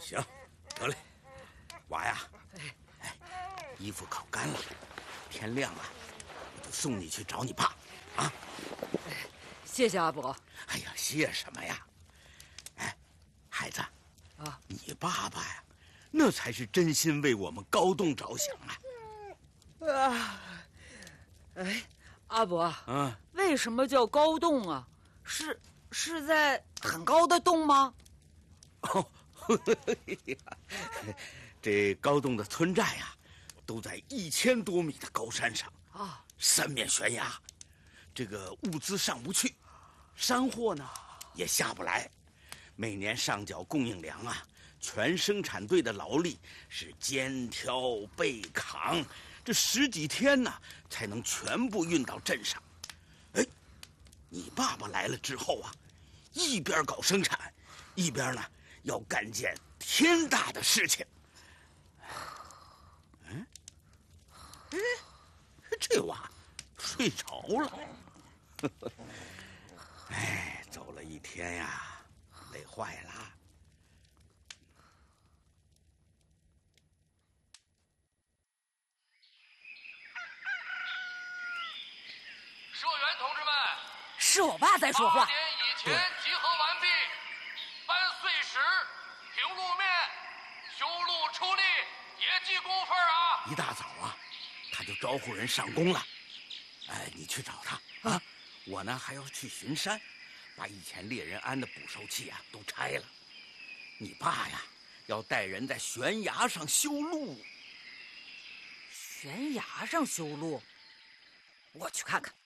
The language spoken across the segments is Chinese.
行，得嘞，娃呀，衣服烤干了，天亮了，我就送你去找你爸，啊！ 谢谢阿伯。 哎呀，谢什么呀？哎，孩子， 啊， 你爸爸呀，那才是真心为我们高栋着想啊！ 哎，阿伯， 嗯， 为什么叫高洞啊？是在很高的洞吗？ 哦，这高栋的村寨呀，都在1000多米的高山上啊， 三面悬崖，这个物资上不去，山货呢也下不来，每年上缴供应粮啊，全生产队的劳力是肩挑背扛，这10几天呢才能全部运到镇上。哎，你爸爸来了之后啊，一边搞生产，一边呢要干件天大的事情。嗯，哎，这娃睡着了。哎，走了一天呀，累坏了。 社员同志们， 是我爸在说话。 8点以前集合完毕，搬碎石、平路面、修路出力，别记工分啊！ 一大早啊，他就招呼人上工了。哎，你去找他啊！我呢还要去巡山，把以前猎人安的捕兽器啊都拆了。你爸呀，要带人在悬崖上修路。 悬崖上修路，我去看看。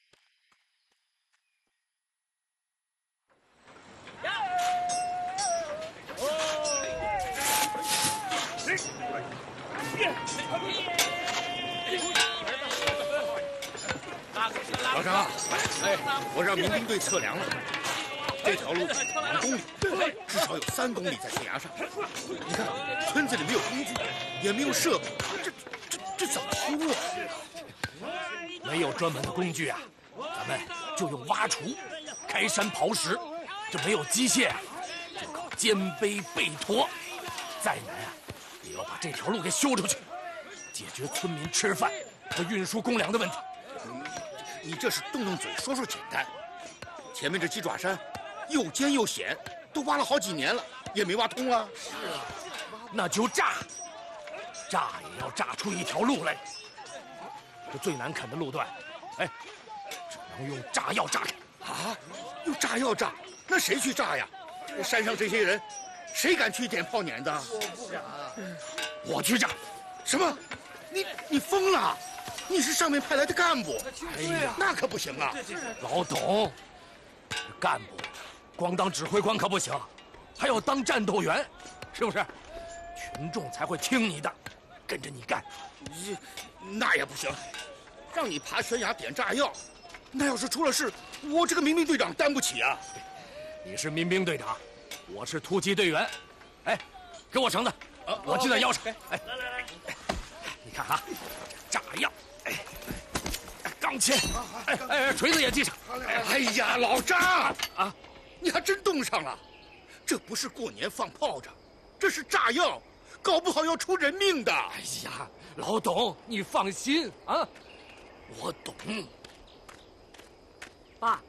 老张，哎，我让民兵队测量了，这条路2公里，至少有3公里在悬崖上。你看，村子里没有工具，也没有设备，这怎么修啊？ 没有专门的工具啊，咱们就用挖锄、开山刨石。这没有机械啊，就靠肩背背驮。再难啊，也要把这条路给修出去，解决村民吃饭和运输公粮的问题。 你这是动动嘴说说简单，前面这鸡爪山又尖又险，都挖了好几年了，也没挖通啊。 是啊，那就炸也要炸出一条路来。这最难啃的路段，哎，只能用炸药炸开。 啊，用炸药炸？那谁去炸呀？山上这些人，谁敢去点炮碾子？ 我不敢。我去炸。 什么？你疯了？你是上面派来的干部， 哎呀， 那可不行啊！ 老董，干部光当指挥官可不行，还要当战斗员，是不是？群众才会听你的，跟着你干。 那也不行，让你爬悬崖点炸药，那要是出了事，我这个民兵队长担不起啊！ 你是民兵队长，我是突击队员。哎，给我绳子，我系在腰上。哎，来，你看啊，炸药。钢钎，锤子也系上。 哎呀，老张啊，你还真冻上了。这不是过年放炮仗，这是炸药，搞不好要出人命的。 哎呀，老董，你放心啊，我懂。 爸，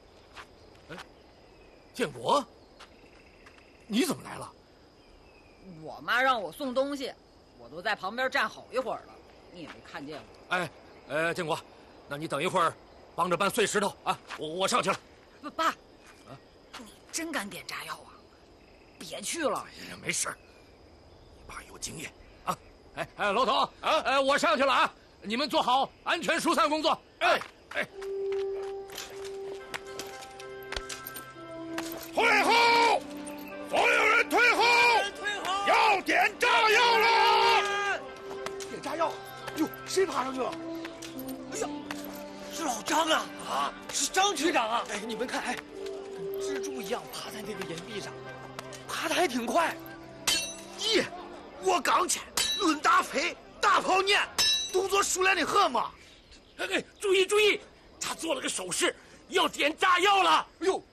建国，你怎么来了？ 我妈让我送东西，我都在旁边站好一会儿了，你也没看见我。 哎，建国。那你等一会儿，帮着搬碎石头啊！我上去了。 爸，你真敢点炸药啊？别去了。 哎呀，没事，你爸有经验啊！哎，老董啊，我上去了啊！你们做好安全疏散工作。哎， 退后！所有人退后！要点炸药了！ 点炸药！哟，谁爬上去了？哎呀！是老张啊！啊，是张局长啊！哎，你们看，跟蜘蛛一样爬在那个岩壁上，爬得还挺快。 咦，我刚去论大飞大炮念，动作熟练的很嘛。 哎，注意！他做了个手势，要点炸药了。 哎呦，